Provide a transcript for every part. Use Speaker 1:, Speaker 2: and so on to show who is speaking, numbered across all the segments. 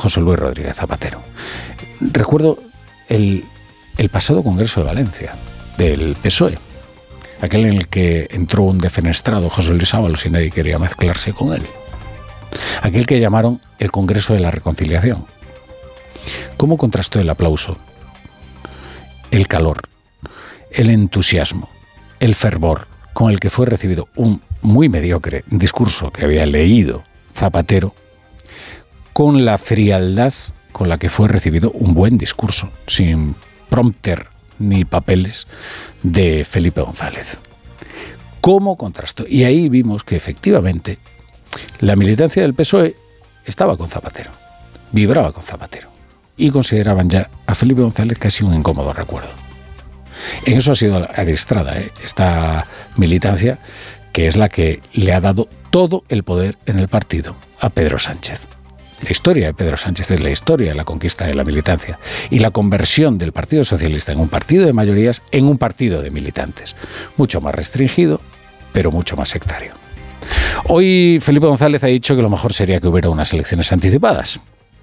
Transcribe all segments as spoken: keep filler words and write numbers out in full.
Speaker 1: José Luis Rodríguez Zapatero. Recuerdo el, el pasado Congreso de Valencia, del P S O E, aquel en el que entró un defenestrado José Luis Ábalos y nadie quería mezclarse con él. Aquel que llamaron el Congreso de la Reconciliación. ¿Cómo contrastó el aplauso, el calor, el entusiasmo, el fervor con el que fue recibido un muy mediocre discurso que había leído Zapatero, con la frialdad con la que fue recibido un buen discurso, sin prompter ni papeles, de Felipe González? ¿Cómo contrastó? Y ahí vimos que efectivamente la militancia del P S O E estaba con Zapatero, vibraba con Zapatero, y consideraban ya a Felipe González casi un incómodo recuerdo. En eso ha sido adiestrada, ¿eh? esta militancia, que es la que le ha dado todo el poder en el partido a Pedro Sánchez. La historia de Pedro Sánchez es la historia de la conquista de la militancia y la conversión del Partido Socialista en un partido de mayorías en un partido de militantes, mucho más restringido, pero mucho más sectario. Hoy Felipe González ha dicho que lo mejor sería que hubiera unas elecciones anticipadas.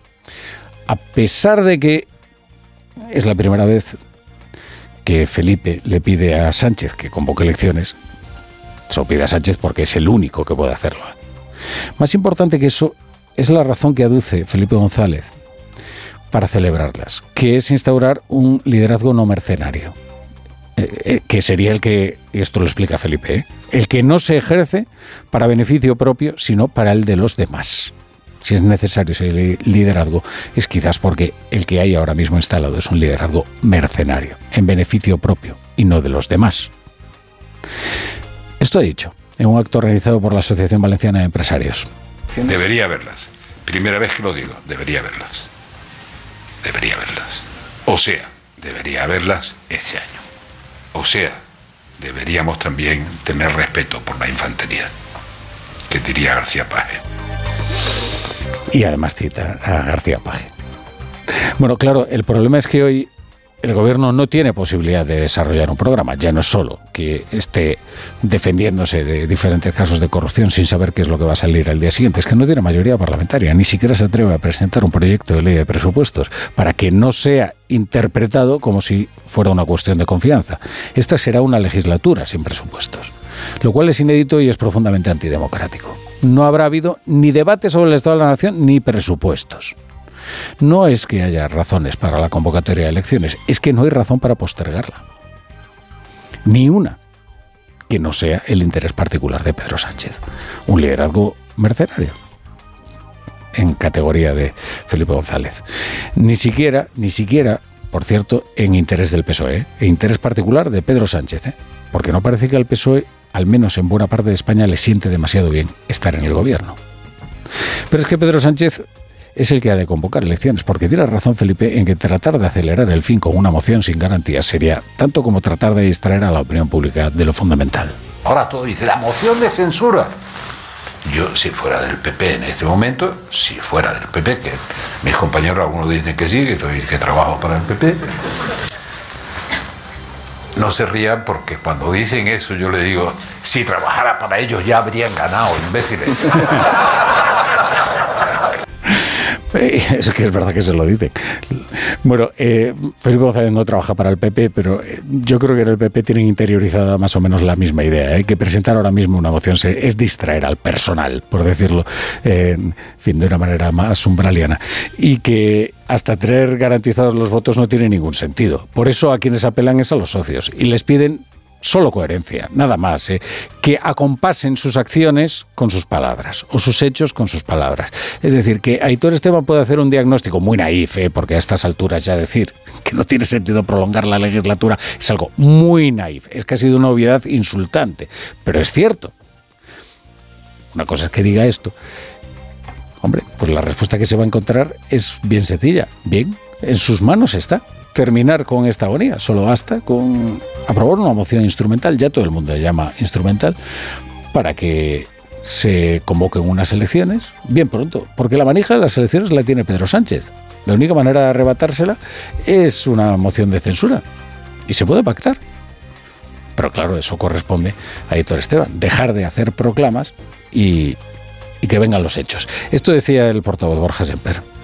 Speaker 1: A pesar de que es la primera vez que Felipe le pide a Sánchez que convoque elecciones, se lo pide a Sánchez porque es el único que puede hacerlo. Más importante que eso es la razón que aduce Felipe González para celebrarlas, que es instaurar un liderazgo no mercenario, eh, eh, que sería el que, y esto lo explica Felipe, ¿eh? el que no se ejerce para beneficio propio, sino para el de los demás. Si es necesario ese liderazgo, es quizás porque el que hay ahora mismo instalado es un liderazgo mercenario, en beneficio propio y no de los demás. Esto he dicho en un acto organizado por la Asociación Valenciana de Empresarios.
Speaker 2: Debería verlas. Primera vez que lo digo, debería verlas. Debería verlas. O sea, debería verlas este año. O sea, deberíamos también tener respeto por la infantería, que diría García Paje.
Speaker 1: Y además cita a García Paje. Bueno, claro, el problema es que hoy el gobierno no tiene posibilidad de desarrollar un programa. Ya no es solo que esté defendiéndose de diferentes casos de corrupción sin saber qué es lo que va a salir al día siguiente. Es que no tiene mayoría parlamentaria. Ni siquiera se atreve a presentar un proyecto de ley de presupuestos para que no sea interpretado como si fuera una cuestión de confianza. Esta será una legislatura sin presupuestos, lo cual es inédito y es profundamente antidemocrático. No habrá habido ni debate sobre el Estado de la Nación ni presupuestos. No es que haya razones para la convocatoria de elecciones, es que no hay razón para postergarla. Ni una que no sea el interés particular de Pedro Sánchez. Un liderazgo mercenario, en categoría de Felipe González. Ni siquiera, ni siquiera, por cierto, en interés del P S O E, en interés particular de Pedro Sánchez, ¿eh? Porque no parece que al P S O E, al menos en buena parte de España, le siente demasiado bien estar en el gobierno. Pero es que Pedro Sánchez es el que ha de convocar elecciones, porque tiene razón Felipe en que tratar de acelerar el fin con una moción sin garantías sería tanto como tratar de distraer a la opinión pública de lo fundamental.
Speaker 2: Ahora todo dice, la moción de censura. Yo, si fuera del P P en este momento, si fuera del P P, que mis compañeros algunos dicen que sí, que, estoy, que trabajo para el P P, no se rían porque cuando dicen eso yo le digo, si trabajara para ellos ya habrían ganado, imbéciles.
Speaker 1: Es que es verdad que se lo dicen. Bueno, eh, Felipe González no trabaja para el P P, pero eh, yo creo que en el P P tienen interiorizada más o menos la misma idea. ¿eh? Que presentar ahora mismo una moción se, es distraer al personal, por decirlo eh, en fin, de una manera más umbraliana. Y que hasta tener garantizados los votos no tiene ningún sentido. Por eso a quienes apelan es a los socios y les piden solo coherencia, nada más, ¿eh? que acompasen sus acciones con sus palabras, o sus hechos con sus palabras. Es decir, que Aitor Esteban puede hacer un diagnóstico muy naif, ¿eh? porque a estas alturas ya decir que no tiene sentido prolongar la legislatura es algo muy naif, es casi de una obviedad insultante, pero es cierto. Una cosa es que diga esto. Hombre, pues la respuesta que se va a encontrar es bien sencilla, bien, en sus manos está. Terminar con esta agonía, solo basta con aprobar una moción instrumental, ya todo el mundo la llama instrumental, para que se convoquen unas elecciones bien pronto, porque la manija de las elecciones la tiene Pedro Sánchez. La única manera de arrebatársela es una moción de censura y se puede pactar. Pero claro, eso corresponde a Aitor Esteban, dejar de hacer proclamas y, y que vengan los hechos. Esto decía el portavoz Borja Semper.